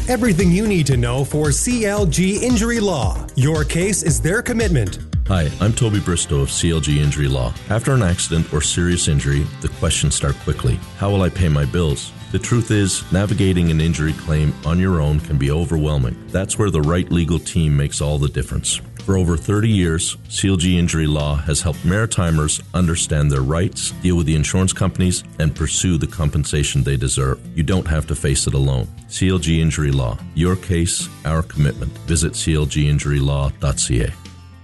Everything you need to know for CLG Injury Law. Your case is their commitment. Hi, I'm Toby Bristow of CLG Injury Law. After an accident or serious injury, the questions start quickly. How will I pay my bills? The truth is, navigating an injury claim on your own can be overwhelming. That's where the right legal team makes all the difference. For over 30 years, CLG Injury Law has helped Maritimers understand their rights, deal with the insurance companies, and pursue the compensation they deserve. You don't have to face it alone. CLG Injury Law. Your case, our commitment. Visit clginjurylaw.ca.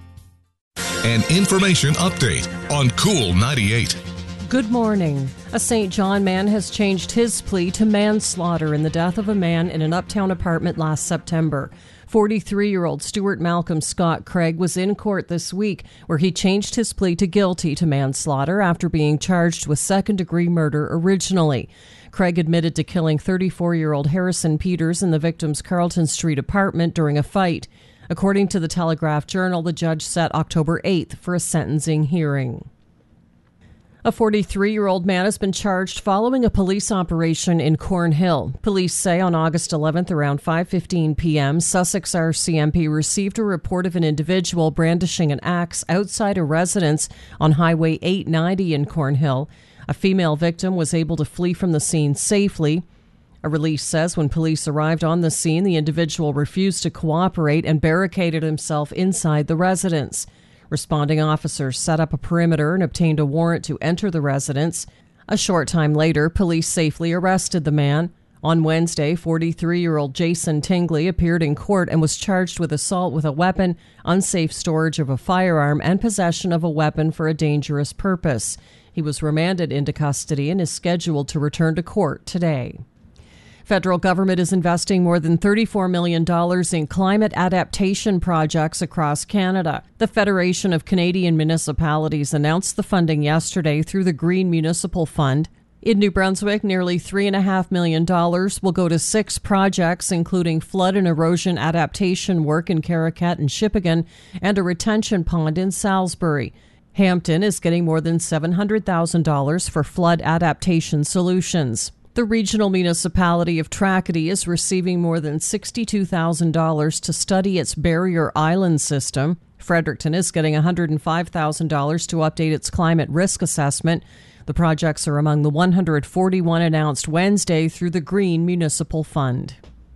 An information update on Cool 98. Good morning. A St. John man has changed his plea to manslaughter in the death of a man in an uptown apartment last September. 43-year-old Stuart Malcolm Scott Craig was in court this week where he changed his plea to guilty to manslaughter after being charged with second-degree murder originally. Craig admitted to killing 34-year-old Harrison Peters in the victim's Carlton Street apartment during a fight. According to the Telegraph-Journal, the judge set October 8th for a sentencing hearing. A 43-year-old man has been charged following a police operation in Cornhill. Police say on August 11th around 5:15 p.m., Sussex RCMP received a report of an individual brandishing an axe outside a residence on Highway 890 in Cornhill. A female victim was able to flee from the scene safely. A release says when police arrived on the scene, the individual refused to cooperate and barricaded himself inside the residence. Responding officers set up a perimeter and obtained a warrant to enter the residence. A short time later, police safely arrested the man. On Wednesday, 43-year-old Jason Tingley appeared in court and was charged with assault with a weapon, unsafe storage of a firearm, and possession of a weapon for a dangerous purpose. He was remanded into custody and is scheduled to return to court today. Federal government is investing more than $34 million in climate adaptation projects across Canada. The Federation of Canadian Municipalities announced the funding yesterday through the Green Municipal Fund. In New Brunswick, nearly $3.5 million will go to 6 projects, including flood and erosion adaptation work in Caracat and Shippagan and a retention pond in Salisbury. Hampton is getting more than $700,000 for flood adaptation solutions. The regional municipality of Tracadie is receiving more than $62,000 to study its barrier island system. Fredericton is getting $105,000 to update its climate risk assessment. The projects are among the 141 announced Wednesday through the Green Municipal Fund.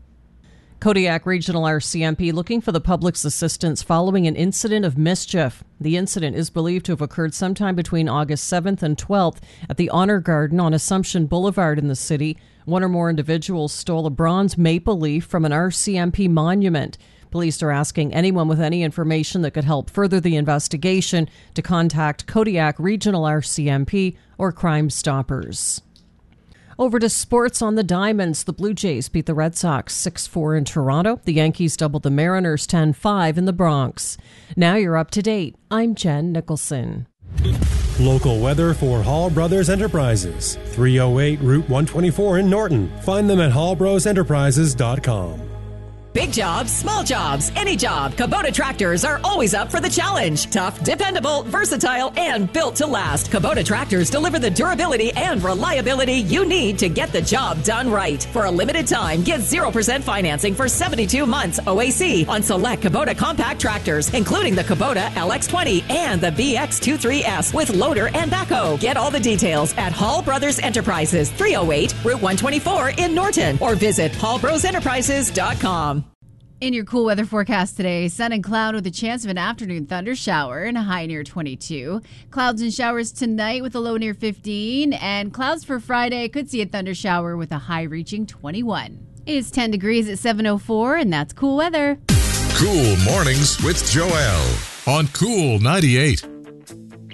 Kodiak Regional RCMP looking for the public's assistance following an incident of mischief. The incident is believed to have occurred sometime between August 7th and 12th at the Honor Garden on Assumption Boulevard in the city. One or more individuals stole a bronze maple leaf from an RCMP monument. Police are asking anyone with any information that could help further the investigation to contact Kodiak Regional RCMP or Crime Stoppers. Over to sports on the Diamonds. The Blue Jays beat the Red Sox 6-4 in Toronto. The Yankees doubled the Mariners 10-5 in the Bronx. Now you're up to date. I'm Jen Nicholson. Local weather for Hall Brothers Enterprises. 308 Route 124 in Norton. Find them at hallbrosenterprises.com. Big jobs, small jobs, any job. Kubota tractors are always up for the challenge. Tough, dependable, versatile, and built to last. Kubota tractors deliver the durability and reliability you need to get the job done right. For a limited time, get 0% financing for 72 months OAC on select Kubota compact tractors, including the Kubota LX20 and the BX23S with loader and backhoe. Get all the details at Hall Brothers Enterprises, 308 Route 124 in Norton, or visit hallbrosenterprises.com. In your cool weather forecast today, sun and cloud with a chance of an afternoon thunder shower and a high near 22. Clouds and showers tonight with a low near 15. And clouds for Friday could see a thunder shower with a high reaching 21. It's 10 degrees at 7:04, and that's cool weather. Cool Mornings with Joelle on Cool 98.